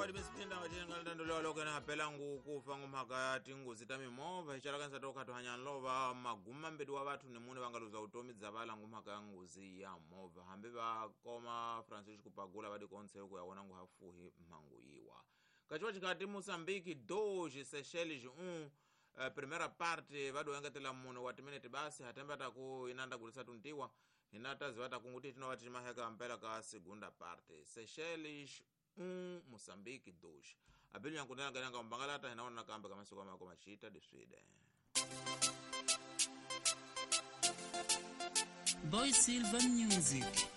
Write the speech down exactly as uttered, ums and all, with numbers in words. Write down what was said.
wadi misipinda wachenga ndandolo loke na pelangu kufa ngumhaka tinguzi tamimova ichalakanisa toka tohanyanlova maguma mbedi wa watu nimune vangaluza utomi zavala ngumhaka nguzi ya mova hambe bakoma Francis kupagula wadi konse huko yaona nguhafuhi mmangu iwa kachiwa chikati Mozambique doji Seychelles un uh, primera parte vado yangatela muno watiminete basi hatembata ku inanda kulisa tuntiwa inata zivata kunguti tino wati maheka mpela ka segunda parte Seychelles um Moçambique dois abili yankundana gananga mbangalata hinaona kamba kama soko mako machita de Sweden Boy Silver Music.